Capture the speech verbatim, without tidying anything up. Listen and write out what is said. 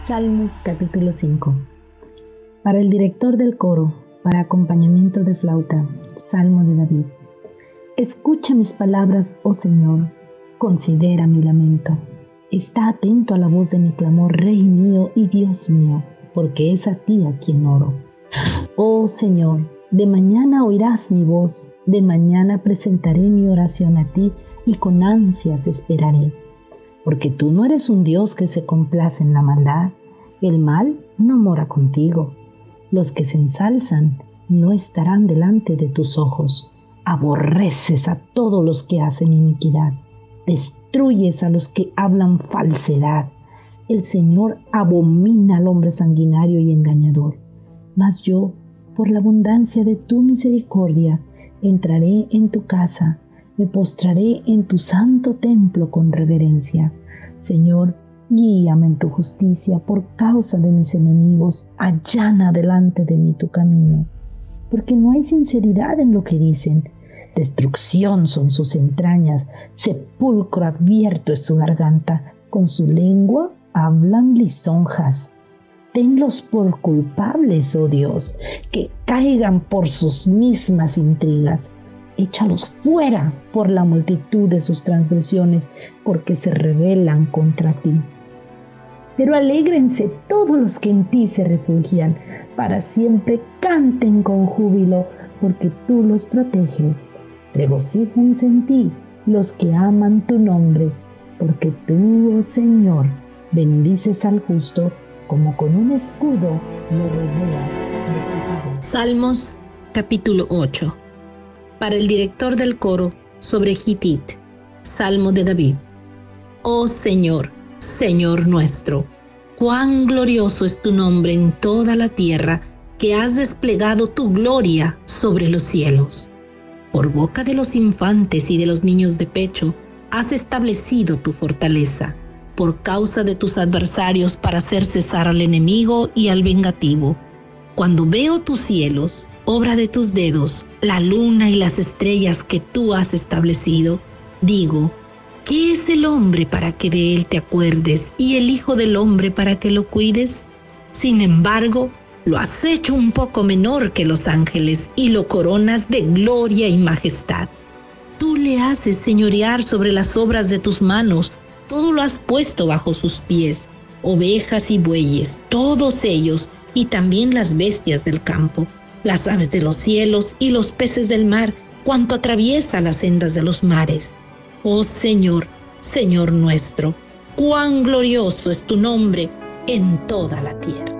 Salmos capítulo cinco. Para el director del coro, para acompañamiento de flauta, Salmo de David. Escucha mis palabras, oh Señor, considera mi lamento. Está atento a la voz de mi clamor, Rey mío y Dios mío, porque es a ti a quien oro. Oh Señor, de mañana oirás mi voz, de mañana presentaré mi oración a ti y con ansias esperaré. Porque tú no eres un Dios que se complace en la maldad, el mal no mora contigo. Los que se ensalzan no estarán delante de tus ojos. Aborreces a todos los que hacen iniquidad, destruyes a los que hablan falsedad. El Señor abomina al hombre sanguinario y engañador. Mas yo, por la abundancia de tu misericordia, entraré en tu casa, me postraré en tu santo templo con reverencia. Señor, guíame en tu justicia por causa de mis enemigos, allana delante de mí tu camino. Porque no hay sinceridad en lo que dicen. Destrucción son sus entrañas, sepulcro abierto es su garganta. Con su lengua hablan lisonjas. Tenlos por culpables, oh Dios, que caigan por sus mismas intrigas. Échalos fuera por la multitud de sus transgresiones, porque se rebelan contra ti. Pero alégrense todos los que en ti se refugian, para siempre canten con júbilo, porque tú los proteges. Regocíjense en ti los que aman tu nombre, porque tú, oh Señor, bendices al justo, como con un escudo lo rodeas de tu favor. Salmos capítulo ocho. Para el director del coro, sobre Gitit, Salmo de David. Oh Señor, Señor nuestro, cuán glorioso es tu nombre en toda la tierra, que has desplegado tu gloria sobre los cielos. Por boca de los infantes y de los niños de pecho, has establecido tu fortaleza, por causa de tus adversarios, para hacer cesar al enemigo y al vengativo. Cuando veo tus cielos, obra de tus dedos, la luna y las estrellas que tú has establecido, digo, ¿qué es el hombre para que de él te acuerdes y el hijo del hombre para que lo cuides? Sin embargo, lo has hecho un poco menor que los ángeles y lo coronas de gloria y majestad. Tú le haces señorear sobre las obras de tus manos, todo lo has puesto bajo sus pies, ovejas y bueyes, todos ellos, y también las bestias del campo, las aves de los cielos y los peces del mar, cuanto atraviesa las sendas de los mares. Oh Señor, Señor nuestro, cuán glorioso es tu nombre en toda la tierra.